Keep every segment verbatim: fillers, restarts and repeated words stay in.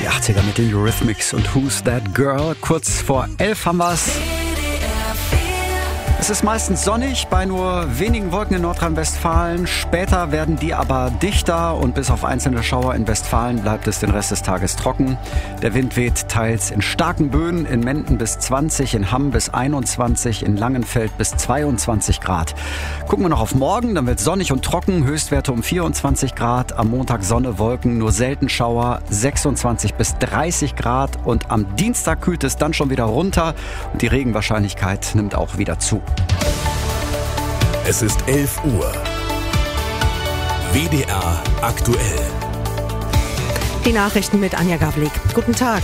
Die achtziger mit den Eurythmics und Who's That Girl? Kurz vor elf haben wir's. Es ist meistens sonnig, bei nur wenigen Wolken in Nordrhein-Westfalen. Später werden die aber dichter und bis auf einzelne Schauer in Westfalen bleibt es den Rest des Tages trocken. Der Wind weht teils in starken Böen, in Menden bis zwanzig, in Hamm bis einundzwanzig, in Langenfeld bis zweiundzwanzig Grad. Gucken wir noch auf morgen, dann wird es sonnig und trocken, Höchstwerte um vierundzwanzig Grad. Am Montag Sonne, Wolken, nur selten Schauer, sechsundzwanzig bis dreißig Grad. Und am Dienstag kühlt es dann schon wieder runter und die Regenwahrscheinlichkeit nimmt auch wieder zu. Es ist elf Uhr. W D R aktuell. Die Nachrichten mit Anja Gavlik. Guten Tag.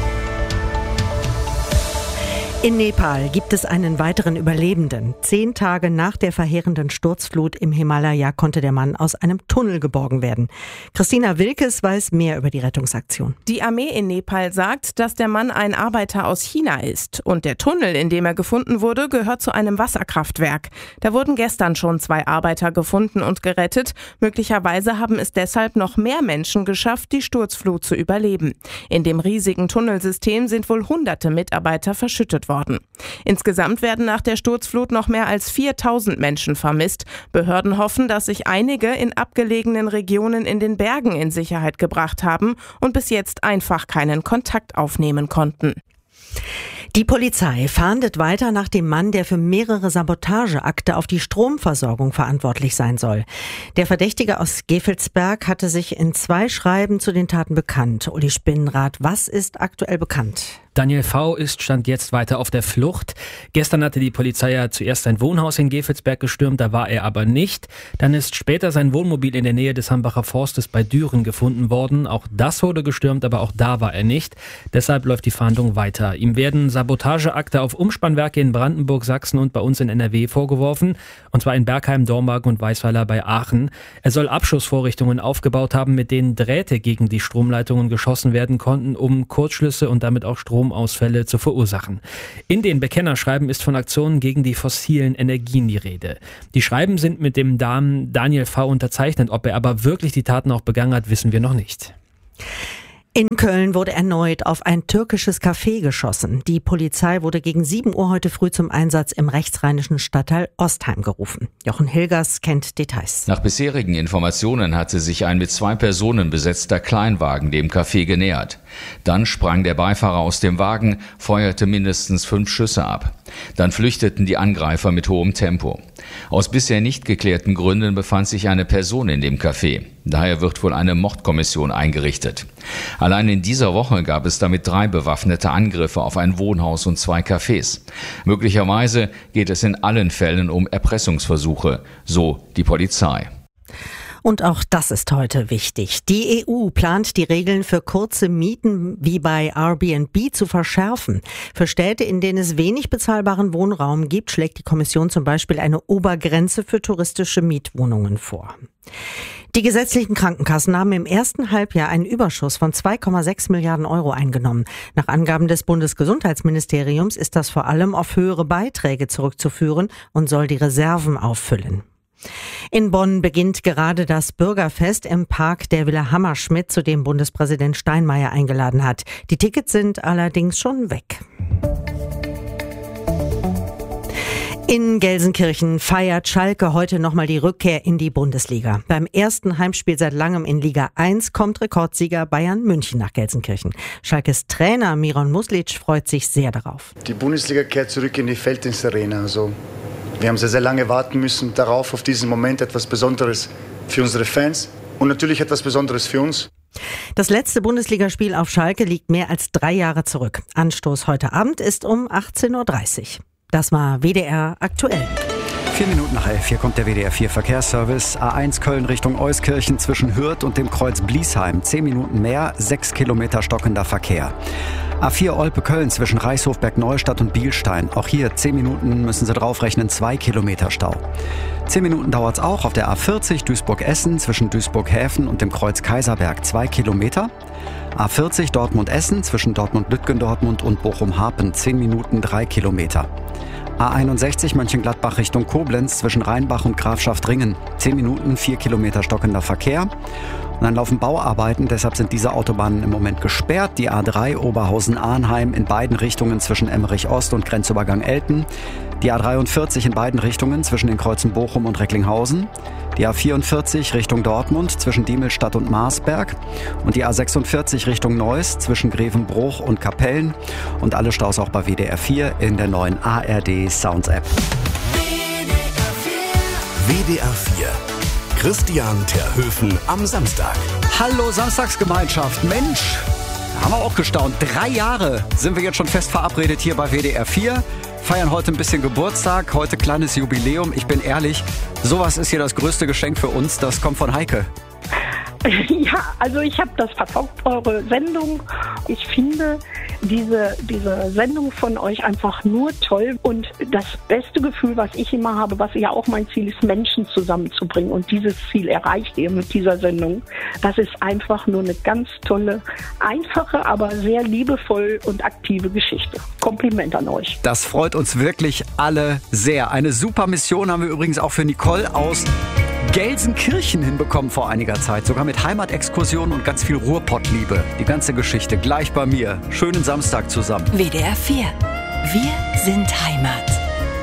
In Nepal gibt es einen weiteren Überlebenden. Zehn Tage nach der verheerenden Sturzflut im Himalaya konnte der Mann aus einem Tunnel geborgen werden. Christina Wilkes weiß mehr über die Rettungsaktion. Die Armee in Nepal sagt, dass der Mann ein Arbeiter aus China ist. Und der Tunnel, in dem er gefunden wurde, gehört zu einem Wasserkraftwerk. Da wurden gestern schon zwei Arbeiter gefunden und gerettet. Möglicherweise haben es deshalb noch mehr Menschen geschafft, die Sturzflut zu überleben. In dem riesigen Tunnelsystem sind wohl hunderte Mitarbeiter verschüttet worden. Insgesamt werden nach der Sturzflut noch mehr als viertausend Menschen vermisst. Behörden hoffen, dass sich einige in abgelegenen Regionen in den Bergen in Sicherheit gebracht haben und bis jetzt einfach keinen Kontakt aufnehmen konnten. Die Polizei fahndet weiter nach dem Mann, der für mehrere Sabotageakte auf die Stromversorgung verantwortlich sein soll. Der Verdächtige aus Gevelsberg hatte sich in zwei Schreiben zu den Taten bekannt. Uli Spinnrath, was ist aktuell bekannt? Daniel V. ist stand jetzt weiter auf der Flucht. Gestern hatte die Polizei ja zuerst sein Wohnhaus in Gevelsberg gestürmt, da war er aber nicht. Dann ist später sein Wohnmobil in der Nähe des Hambacher Forstes bei Düren gefunden worden. Auch das wurde gestürmt, aber auch da war er nicht. Deshalb läuft die Fahndung weiter. Ihm werden Sabotageakte auf Umspannwerke in Brandenburg, Sachsen und bei uns in N R W vorgeworfen. Und zwar in Bergheim, Dormagen und Weißweiler bei Aachen. Er soll Abschussvorrichtungen aufgebaut haben, mit denen Drähte gegen die Stromleitungen geschossen werden konnten, um Kurzschlüsse und damit auch Strom Ausfälle zu verursachen. In den Bekennerschreiben ist von Aktionen gegen die fossilen Energien die Rede. Die Schreiben sind mit dem Namen Daniel V. unterzeichnet. Ob er aber wirklich die Taten auch begangen hat, wissen wir noch nicht. In Köln wurde erneut auf ein türkisches Café geschossen. Die Polizei wurde gegen sieben Uhr heute früh zum Einsatz im rechtsrheinischen Stadtteil Ostheim gerufen. Jochen Hilgers kennt Details. Nach bisherigen Informationen hatte sich ein mit zwei Personen besetzter Kleinwagen dem Café genähert. Dann sprang der Beifahrer aus dem Wagen, feuerte mindestens fünf Schüsse ab. Dann flüchteten die Angreifer mit hohem Tempo. Aus bisher nicht geklärten Gründen befand sich eine Person in dem Café. Daher wird wohl eine Mordkommission eingerichtet. Allein in dieser Woche gab es damit drei bewaffnete Angriffe auf ein Wohnhaus und zwei Cafés. Möglicherweise geht es in allen Fällen um Erpressungsversuche, so die Polizei. Und auch das ist heute wichtig. Die E U plant, die Regeln für kurze Mieten wie bei Airbnb zu verschärfen. Für Städte, in denen es wenig bezahlbaren Wohnraum gibt, schlägt die Kommission zum Beispiel eine Obergrenze für touristische Mietwohnungen vor. Die gesetzlichen Krankenkassen haben im ersten Halbjahr einen Überschuss von zwei Komma sechs Milliarden Euro eingenommen. Nach Angaben des Bundesgesundheitsministeriums ist das vor allem auf höhere Beiträge zurückzuführen und soll die Reserven auffüllen. In Bonn beginnt gerade das Bürgerfest im Park der Villa Hammerschmidt, zu dem Bundespräsident Steinmeier eingeladen hat. Die Tickets sind allerdings schon weg. In Gelsenkirchen feiert Schalke heute nochmal die Rückkehr in die Bundesliga. Beim ersten Heimspiel seit langem in Liga eins kommt Rekordsieger Bayern München nach Gelsenkirchen. Schalkes Trainer Miron Muslic freut sich sehr darauf. Die Bundesliga kehrt zurück in die Felddienstarena. Also wir haben sehr, sehr lange warten müssen darauf, auf diesen Moment, etwas Besonderes für unsere Fans und natürlich etwas Besonderes für uns. Das letzte Bundesligaspiel auf Schalke liegt mehr als drei Jahre zurück. Anstoß heute Abend ist um achtzehn Uhr dreißig. Das war W D R aktuell. Vier Minuten nach elf, hier kommt der W D R vier Verkehrsservice. A eins Köln Richtung Euskirchen zwischen Hürth und dem Kreuz Bliesheim. Zehn Minuten mehr, sechs Kilometer stockender Verkehr. A vier Olpe-Köln zwischen Reichshofberg-Neustadt und Bielstein. Auch hier zehn Minuten müssen Sie draufrechnen, zwei Kilometer Stau. Zehn Minuten dauert es auch auf der A vierzig Duisburg-Essen zwischen Duisburg-Häfen und dem Kreuz Kaiserberg. Zwei Kilometer. A vierzig Dortmund-Essen zwischen Dortmund-Lütgendortmund und Bochum-Harpen. Zehn Minuten, drei Kilometer. A einundsechzig Mönchengladbach Richtung Koblenz zwischen Rheinbach und Grafschaft-Ringen. Zehn Minuten, vier Kilometer stockender Verkehr. Und dann laufen Bauarbeiten, deshalb sind diese Autobahnen im Moment gesperrt. Die A drei Oberhausen-Arnheim in beiden Richtungen zwischen Emmerich Ost und Grenzübergang Elten. Die A dreiundvierzig in beiden Richtungen zwischen den Kreuzen Bochum und Recklinghausen. Die A vierundvierzig Richtung Dortmund zwischen Diemelstadt und Marsberg. Und die A sechsundvierzig Richtung Neuss zwischen Grevenbruch und Kapellen. Und alle Staus auch bei W D R vier in der neuen A R D Sounds App. W D R vier. Christian Terhöfen am Samstag. Hallo Samstagsgemeinschaft. Mensch, da haben wir auch gestaunt. Drei Jahre sind wir jetzt schon fest verabredet hier bei W D R vier. Feiern heute ein bisschen Geburtstag, heute kleines Jubiläum. Ich bin ehrlich, sowas ist hier das größte Geschenk für uns. Das kommt von Heike. Ja, also ich habe das verfolgt, eure Sendung. Ich finde diese, diese Sendung von euch einfach nur toll. Und das beste Gefühl, was ich immer habe, was ja auch mein Ziel ist, Menschen zusammenzubringen. Und dieses Ziel erreicht ihr mit dieser Sendung. Das ist einfach nur eine ganz tolle, einfache, aber sehr liebevoll und aktive Geschichte. Kompliment an euch. Das freut uns wirklich alle sehr. Eine super Mission haben wir übrigens auch für Nicole aus Gelsenkirchen hinbekommen vor einiger Zeit. Sogar mit Heimatexkursionen und ganz viel Ruhrpottliebe. Die ganze Geschichte gleich bei mir. Schönen Samstag zusammen. W D R vier. Wir sind Heimat.